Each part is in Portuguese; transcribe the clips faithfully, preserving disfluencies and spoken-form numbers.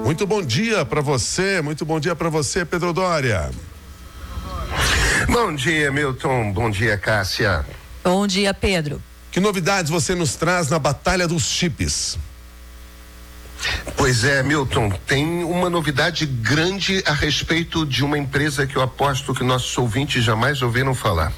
Muito bom dia para você, muito bom dia para você, Pedro Doria. Bom dia, Milton. Bom dia, Cássia. Bom dia, Pedro. Que novidades você nos traz na Batalha dos Chips? Pois é, Milton, tem uma novidade grande a respeito de uma empresa que eu aposto que nossos ouvintes jamais ouviram falar.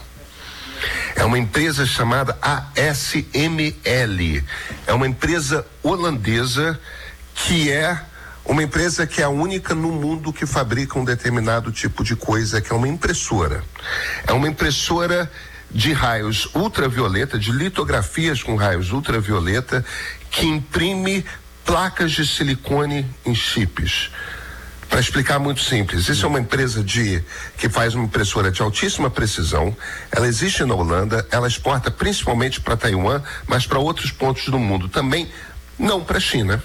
É uma empresa chamada A S M L. É uma empresa holandesa que é uma empresa que é a única no mundo que fabrica um determinado tipo de coisa, que é uma impressora. É uma impressora de raios ultravioleta, de litografias com raios ultravioleta, que imprime placas de silicone em chips. Para explicar muito simples, isso é uma empresa de que faz uma impressora de altíssima precisão. Ela existe na Holanda, ela exporta principalmente para Taiwan, mas para outros pontos do mundo também, não para a China.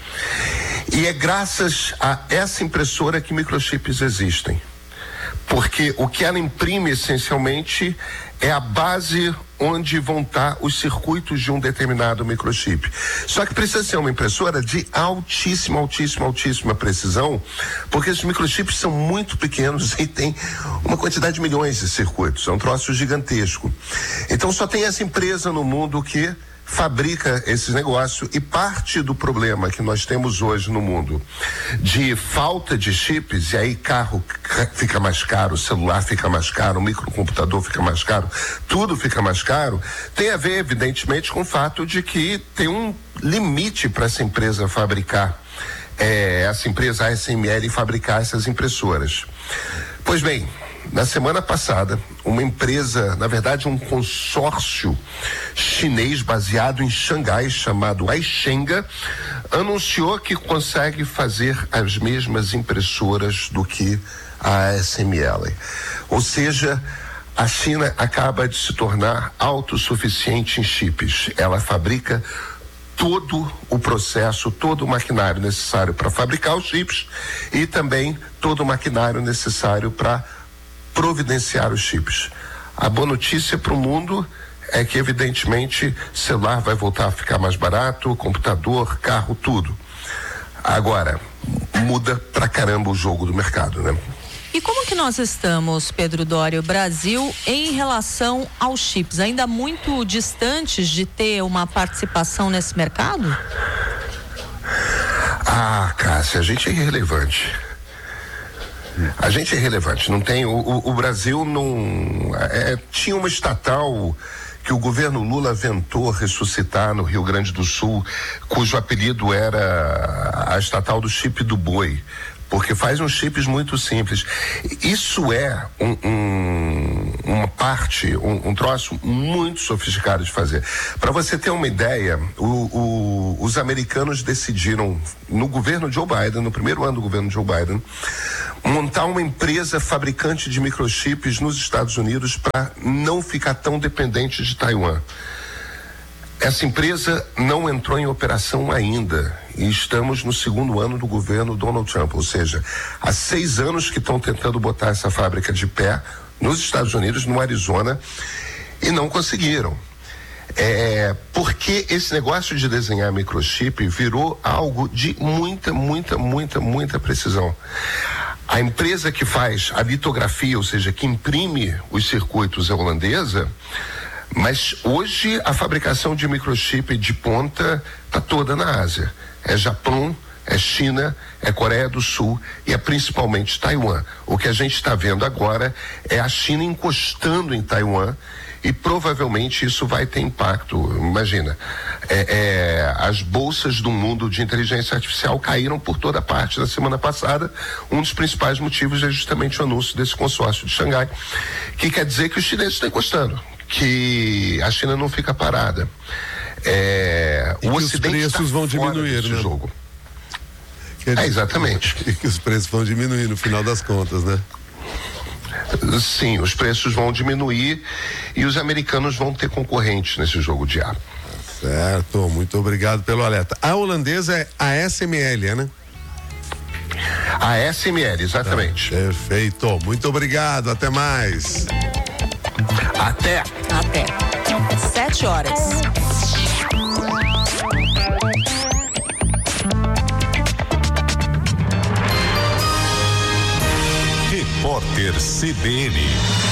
E é graças a essa impressora que microchips existem. Porque o que ela imprime essencialmente é a base onde vão estar os circuitos de um determinado microchip. Só que precisa ser uma impressora de altíssima, altíssima, altíssima precisão, porque esses microchips são muito pequenos e tem uma quantidade de milhões de circuitos. É um troço gigantesco. Então só tem essa empresa no mundo que fabrica esse negócio, e parte do problema que nós temos hoje no mundo de falta de chips, e aí carro fica mais caro, celular fica mais caro, microcomputador fica mais caro, tudo fica mais caro, tem a ver evidentemente com o fato de que tem um limite para essa empresa fabricar, é, essa empresa A S M L fabricar essas impressoras. Pois bem, na semana passada, uma empresa, na verdade um consórcio chinês baseado em Xangai, chamado Aishenga, anunciou que consegue fazer as mesmas impressoras do que a A S M L. Ou seja, a China acaba de se tornar autossuficiente em chips. Ela fabrica todo o processo, todo o maquinário necessário para fabricar os chips e também todo o maquinário necessário para providenciar os chips. A boa notícia para o mundo é que, evidentemente, celular vai voltar a ficar mais barato, computador, carro, tudo. Agora, muda pra caramba o jogo do mercado, né? E como que nós estamos, Pedro Doria, o Brasil, em relação aos chips? Ainda muito distantes de ter uma participação nesse mercado? Ah, Cássia, a gente é irrelevante. A gente é relevante, não tem, o, o, o Brasil não, é, tinha uma estatal que o governo Lula ventou ressuscitar no Rio Grande do Sul, cujo apelido era a estatal do chip do boi, porque faz uns chips muito simples. Isso é um, um, uma parte, um, um troço muito sofisticado de fazer. Para você ter uma ideia, o, o, os americanos decidiram, no governo Joe Biden, no primeiro ano do governo Joe Biden, montar uma empresa fabricante de microchips nos Estados Unidos para não ficar tão dependente de Taiwan. Essa empresa não entrou em operação ainda e estamos no segundo ano do governo Donald Trump, ou seja, há seis anos que estão tentando botar essa fábrica de pé nos Estados Unidos, no Arizona, e não conseguiram. É, porque esse negócio de desenhar microchip virou algo de muita, muita, muita, muita precisão. A empresa que faz a litografia, ou seja, que imprime os circuitos é holandesa, mas hoje a fabricação de microchip de ponta está toda na Ásia. É Japão, é China, é Coreia do Sul e é principalmente Taiwan. O que a gente está vendo agora é a China encostando em Taiwan e provavelmente isso vai ter impacto. Imagina, é, é, as bolsas do mundo de inteligência artificial caíram por toda parte na semana passada. Um dos principais motivos é justamente o anúncio desse consórcio de Xangai, que quer dizer que os chineses estão encostando, que a China não fica parada. É, e o que Ocidente os preços vão diminuir, né? Jogo. Quer dizer, é, exatamente. E que os preços vão diminuir no final das contas, né? Sim, os preços vão diminuir e os americanos vão ter concorrentes nesse jogo de ar. Certo, muito obrigado pelo alerta. A holandesa é a A S M L, né? A A S M L, exatamente. Ah, perfeito, muito obrigado, até mais. Até. Até. Sete horas. Repórter C B N.